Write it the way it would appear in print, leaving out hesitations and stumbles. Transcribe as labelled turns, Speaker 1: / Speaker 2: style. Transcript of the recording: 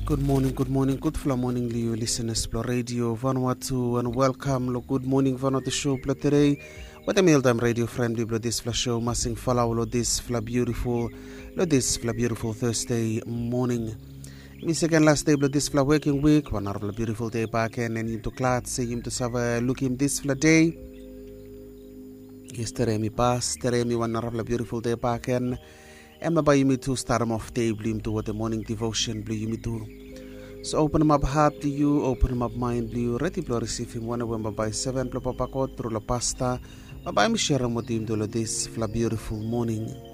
Speaker 1: Good morning, good fla morning, Leo listeners, Plo Radio, Vanuatu, and welcome, lo good morning, Vanuatu show, Plo today, what a mealtime radio friendly, Plo this fla show, massing falau, lo this fla beautiful Thursday morning. Mi second last day, Plo this fla working week, one hour beautiful day back and you to glad, say him to sava, look him this fla day. Yesterday, mi pass, today, mi one hour beautiful day back and Emma by you to start them off day, blue to what the morning devotion, blue you to. So open them up heart to you, open them up mind blue, ready to receive him one when by 7 plopapakot through la pasta. Bye mi share with him to this fla beautiful morning.